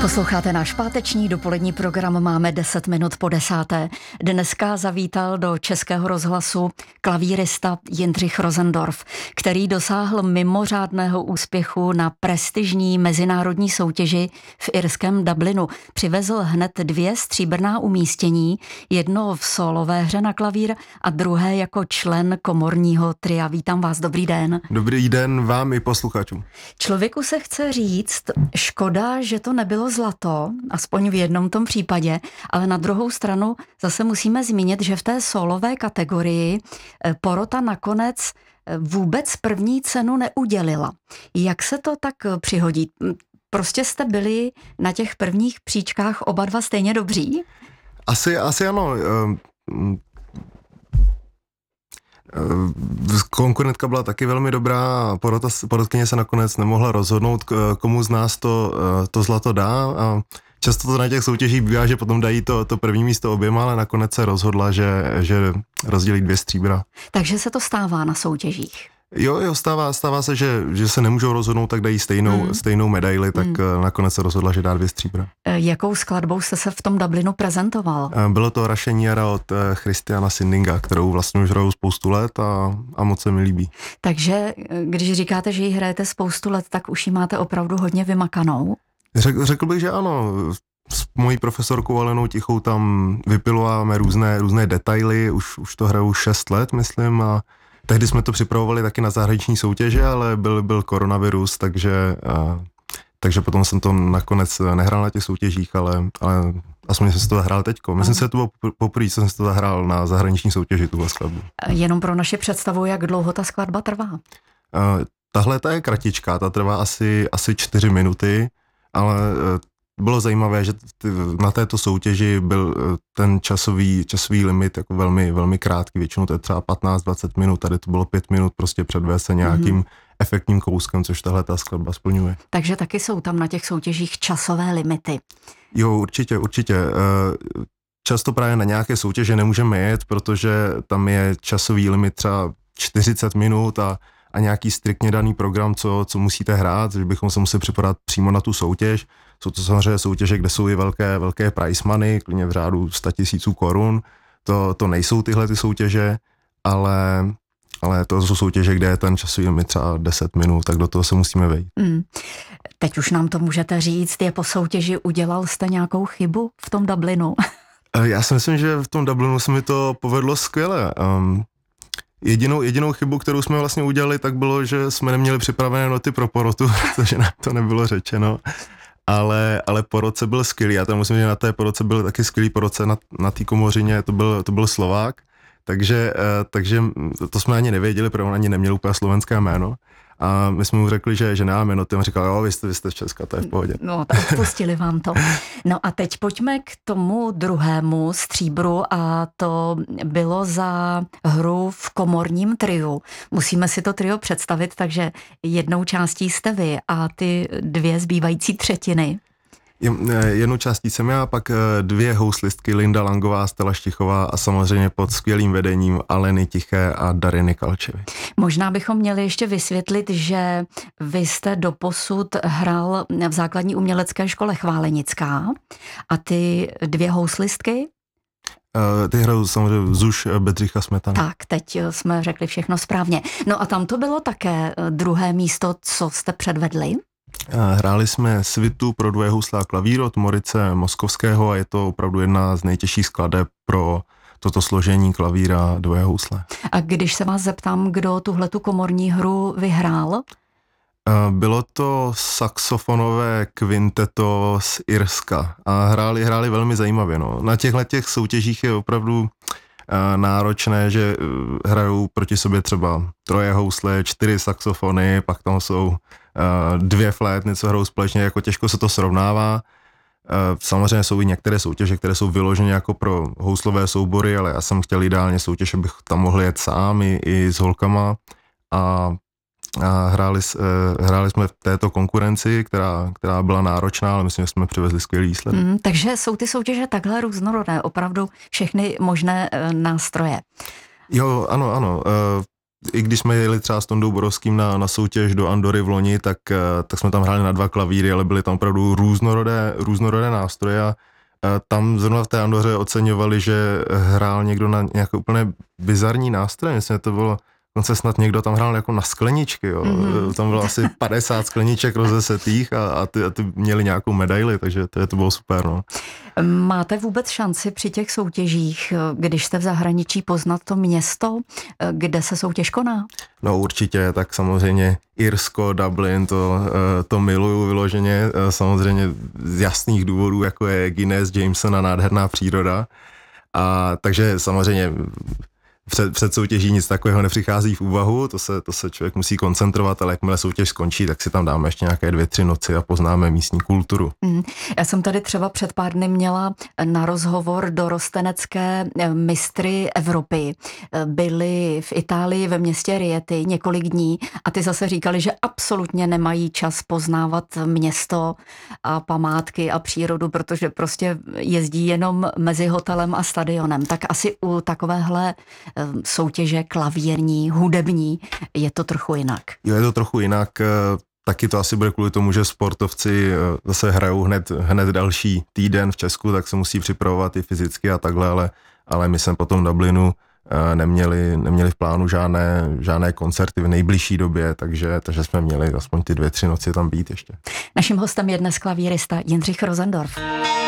Posloucháte náš páteční dopolední program, máme 10 minut po 10. Dneska zavítal do Českého rozhlasu klavírista Jindřich Rosendorf, který dosáhl mimořádného úspěchu na prestižní mezinárodní soutěži v irském Dublinu. Přivezl hned 2 stříbrná umístění, jedno v solové hře na klavír a druhé jako člen komorního tria. Vítám vás, dobrý den. Dobrý den vám i posluchačům. Člověku se chce říct, škoda, že to nebylo zlato, aspoň v jednom tom případě, ale na druhou stranu zase musíme zmínit, že v té solové kategorii porota nakonec vůbec první cenu neudělila. Jak se to tak přihodí? Prostě jste byli na těch prvních příčkách oba dva stejně dobří? Asi ano. Konkurentka byla taky velmi dobrá, porotkyně se nakonec nemohla rozhodnout, komu z nás to zlato dá. A často to na těch soutěžích bývá, že potom dají to první místo oběma, ale nakonec se rozhodla, že rozdělí 2 stříbra. Takže se to stává na soutěžích? Jo, stává se, že se nemůžou rozhodnout, tak dají stejnou medaili, tak nakonec se rozhodla, že dá 2 stříbra. Jakou skladbou jste se v tom Dublinu prezentoval? Bylo to Russian Jara od Christiana Sindinga, kterou vlastně už hraju spoustu let a moc se mi líbí. Takže když říkáte, že ji hrajete spoustu let, tak už ji máte opravdu hodně vymakanou? Řekl bych, že ano. S mojí profesorkou Alenou Tichou tam vypilováme různé detaily, už to hraju 6 let, myslím, a tehdy jsme to připravovali taky na zahraniční soutěže, ale byl koronavirus, takže potom jsem to nakonec nehrál na těch soutěžích, ale aspoň jsem si to zahrál teďko. Myslím, že to bylo poprvé, co jsem si to zahrál na zahraniční soutěži, tuhle skladbu. Jenom pro naši představu, jak dlouho ta skladba trvá? Tahle ta je kratičká, ta trvá asi 4 minuty, ale bylo zajímavé, že na této soutěži byl ten časový limit jako velmi, velmi krátký, většinou to je třeba 15-20 minut, tady to bylo 5 minut prostě předvést se nějakým efektním kouskem, což tahle ta skladba splňuje. Takže taky jsou tam na těch soutěžích časové limity. Jo, určitě. Často právě na nějaké soutěže nemůžeme jet, protože tam je časový limit třeba 40 minut a nějaký striktně daný program, co musíte hrát, že bychom se museli připadat přímo na tu soutěž. Jsou to samozřejmě soutěže, kde jsou i velké prize money, klidně v řádu 100 000 korun. To nejsou tyhle ty soutěže, ale to jsou soutěže, kde je ten časový limit třeba 10 minut, tak do toho se musíme vejít. Teď už nám to můžete říct, je po soutěži, udělal jste nějakou chybu v tom Dublinu? Já si myslím, že v tom Dublinu se mi to povedlo skvěle. Jedinou chybu, kterou jsme vlastně udělali, tak bylo, že jsme neměli připravené noty pro porotu, protože nám to nebylo řečeno. Ale poroce byl skvělý. Já tam musím, že na té poroce byl taky skvělý poroce, na té komořině to byl Slovák, takže to jsme ani nevěděli, protože on ani neměl úplně slovenské jméno. A my jsme mu řekli, že nemáme noty. On říkal, jo, vy jste z Česka, to je v pohodě. No, tak odpustili vám to. No a teď pojďme k tomu druhému stříbru a to bylo za hru v komorním triu. Musíme si to trio představit, takže jednou částí jste vy a ty 2 zbývající třetiny. Jednou částí jsem já, pak 2 houslistky, Linda Langová, Stella Štichová a samozřejmě pod skvělým vedením Aleny Tiché a Dariny Kalčevy. Možná bychom měli ještě vysvětlit, že vy jste doposud hrál v základní umělecké škole Chválenická a ty 2 houslistky? Ty hrajou samozřejmě Zuš, Bedřich a Smetana. Tak, teď jsme řekli všechno správně. No a tam to bylo také druhé místo, co jste předvedli? Hráli jsme svitu pro 2 housle a klavír od Morice Moskovského a je to opravdu jedna z nejtěžších skladeb pro toto složení klavíra 2 housle. A když se vás zeptám, kdo tuhletu komorní hru vyhrál? Bylo to saxofonové kvinteto z Irska a hráli velmi zajímavě. No. Na těch soutěžích je opravdu náročné, že hrajou proti sobě třeba 3 housle, 4 saxofony, pak tam jsou 2 flétny, co hrajou společně, jako těžko se to srovnává. Samozřejmě jsou i některé soutěže, které jsou vyloženě jako pro houslové soubory, ale já jsem chtěl ideálně soutěž, abych tam mohl jet sám i s holkama a hráli jsme v této konkurenci, která byla náročná, ale myslím, že jsme přivezli skvělý výsledek. Takže jsou ty soutěže takhle různorodé, opravdu všechny možné nástroje. Jo, ano. i když jsme jeli třeba s Tondou Borovským na soutěž do Andory v loni, tak jsme tam hráli na 2 klavíry, ale byly tam opravdu různorodé nástroje a tam zrovna v té Andoře oceňovali, že hrál někdo na nějaké úplně bizarní nástroje. Myslím, že to bylo, snad někdo tam hrál jako na skleničky, jo. Tam bylo asi 50 skleniček rozesetých a ty měli nějakou medaili, takže to bylo super, no. Máte vůbec šanci při těch soutěžích, když jste v zahraničí, poznat to město, kde se soutěž koná? No určitě, tak samozřejmě Irsko, Dublin, to miluju vyloženě, samozřejmě z jasných důvodů, jako je Guinness, Jameson a nádherná příroda. A takže samozřejmě před soutěží nic takového nepřichází v úvahu, to se člověk musí koncentrovat, ale jakmile soutěž skončí, tak si tam dáme ještě nějaké 2-3 noci a poznáme místní kulturu. Já jsem tady třeba před pár dny měla na rozhovor dorostenecké mistry Evropy. Byli v Itálii ve městě Rieti několik dní a ty zase říkali, že absolutně nemají čas poznávat město a památky a přírodu, protože prostě jezdí jenom mezi hotelem a stadionem. Tak asi u takovéhle soutěže klavírní, hudební, je to trochu jinak. Jo, je to trochu jinak. Taky to asi bude kvůli tomu, že sportovci zase hrajou hned další týden v Česku, tak se musí připravovat i fyzicky a takhle, ale my jsme po tom Dublinu neměli v plánu žádné koncerty v nejbližší době, takže jsme měli aspoň ty 2-3 noci tam být ještě. Naším hostem je dnes klavírista Jindřich Rosendorf.